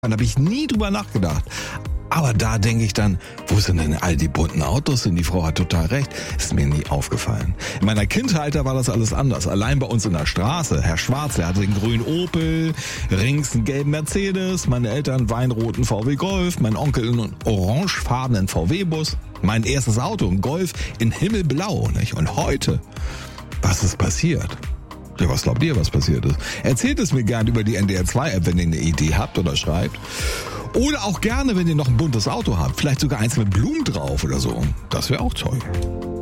fahren. Da habe ich nie drüber nachgedacht. Aber da denke ich dann, wo sind denn all die bunten Autos? Und die Frau hat total recht. Ist mir nie aufgefallen. In meiner Kindheit, da war das alles anders. Allein bei uns in der Straße. Herr Schwarz, der hatte den grünen Opel, rings einen gelben Mercedes, meine Eltern einen weinroten VW Golf, mein Onkel einen orangefarbenen VW-Bus, mein erstes Auto, ein Golf in himmelblau. Nicht? Und heute, was ist passiert? Ja, was glaubt ihr, was passiert ist? Erzählt es mir gerne über die NDR2-App, wenn ihr eine Idee habt oder schreibt. Oder auch gerne, wenn ihr noch ein buntes Auto habt. Vielleicht sogar eins mit Blumen drauf oder so. Das wäre auch toll.